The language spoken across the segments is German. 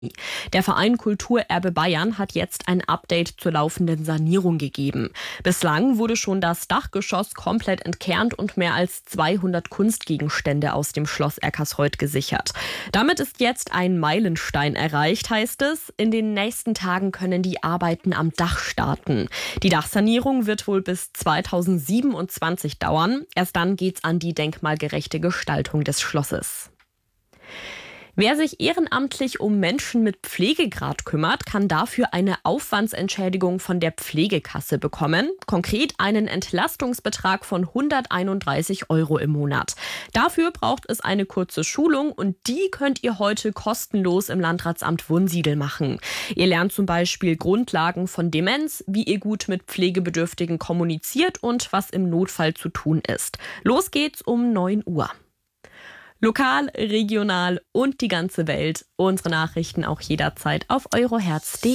Der Verein Kulturerbe Bayern hat jetzt ein Update zur laufenden Sanierung gegeben. Bislang wurde schon das Dachgeschoss komplett entkernt und mehr als 200 Kunstgegenstände aus dem Schloss Eckarsheuth gesichert. Damit ist jetzt ein Meilenstein erreicht, heißt es. In den nächsten Tagen können die Arbeiten am Dach starten. Die Dachsanierung wird wohl bis 2027 dauern. Erst dann geht's an die denkmalgerechte Gestaltung des Schlosses. Wer sich ehrenamtlich um Menschen mit Pflegegrad kümmert, kann dafür eine Aufwandsentschädigung von der Pflegekasse bekommen. Konkret einen Entlastungsbetrag von 131 € im Monat. Dafür braucht es eine kurze Schulung und die könnt ihr heute kostenlos im Landratsamt Wunsiedel machen. Ihr lernt zum Beispiel Grundlagen von Demenz, wie ihr gut mit Pflegebedürftigen kommuniziert und was im Notfall zu tun ist. Los geht's um 9 Uhr. Lokal, regional und die ganze Welt. Unsere Nachrichten auch jederzeit auf euroherz.de.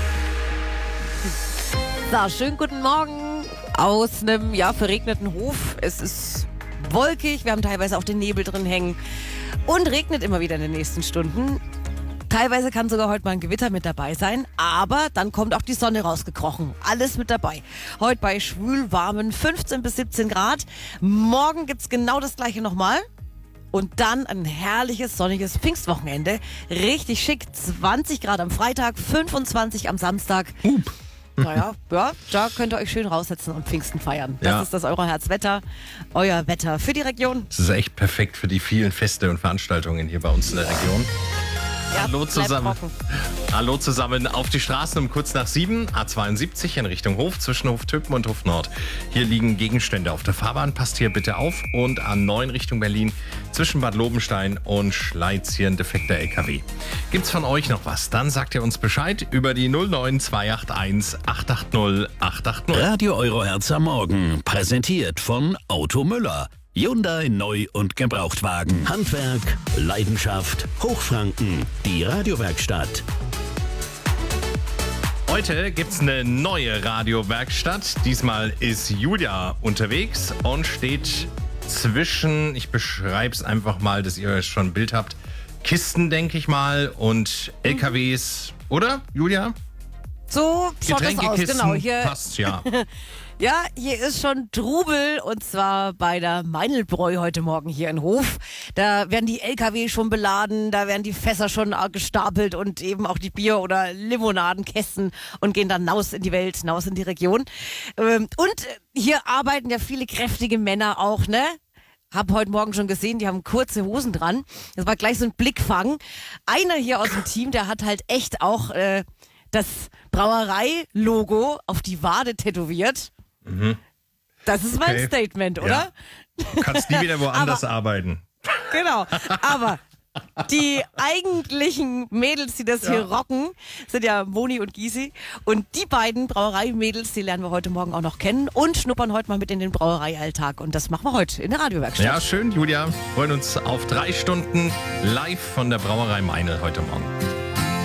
So, schönen guten Morgen aus einem verregneten Hof. Es ist wolkig, wir haben teilweise auch den Nebel drin hängen und regnet immer wieder in den nächsten Stunden. Teilweise kann sogar heute mal ein Gewitter mit dabei sein, aber dann kommt auch die Sonne rausgekrochen. Alles mit dabei. Heute bei schwülwarmen 15 bis 17 Grad. Morgen gibt's genau das gleiche nochmal. Und dann ein herrliches, sonniges Pfingstwochenende. Richtig schick. 20 Grad am Freitag, 25 am Samstag. Naja, da könnt ihr euch schön raussetzen und Pfingsten feiern. Das ist das Euroherz-Wetter, euer Wetter für die Region. Das ist echt perfekt für die vielen Feste und Veranstaltungen hier bei uns in der Region. Ja, Hallo zusammen. Hallo zusammen auf die Straßen um kurz nach 7, A72 in Richtung Hof, zwischen Hoftöpen und Hof Nord. Hier liegen Gegenstände auf der Fahrbahn, passt hier bitte auf. Und A9 Richtung Berlin, zwischen Bad Lobenstein und Schleiz, hier ein defekter LKW. Gibt's von euch noch was? Dann sagt ihr uns Bescheid über die 09281 880 880. Radio Euroherz am Morgen, präsentiert von Auto Müller. Hyundai Neu- und Gebrauchtwagen. Handwerk, Leidenschaft, Hochfranken. Die Radiowerkstatt. Heute gibt's eine neue Radiowerkstatt. Diesmal ist Julia unterwegs und steht zwischen, ich beschreibe es einfach mal, dass ihr schon ein Bild habt, Kisten, denke ich mal, und LKWs, oder, Julia? So schaut das aus, genau. Hier passt, ja. Ja, hier ist schon Trubel und zwar bei der Meinlbräu heute Morgen hier in Hof. Da werden die LKW schon beladen, da werden die Fässer schon gestapelt und eben auch die Bier- oder Limonadenkästen und gehen dann hinaus in die Welt, hinaus in die Region. Und hier arbeiten ja viele kräftige Männer auch, ne? Hab heute Morgen schon gesehen, die haben kurze Hosen dran. Das war gleich so ein Blickfang. Einer hier aus dem Team, der hat halt echt auch das Brauerei-Logo auf die Wade tätowiert. Das ist mein Statement, oder? Ja. Du kannst nie wieder woanders arbeiten. Genau, aber die eigentlichen Mädels, die das hier rocken, sind ja Moni und Gysi. Und die beiden Brauereimädels, die lernen wir heute Morgen auch noch kennen und schnuppern heute mal mit in den Brauereialltag. Und das machen wir heute in der Radiowerkstatt. Ja, schön, Julia. Wir freuen uns auf 3 Stunden live von der Brauerei Meinl heute Morgen.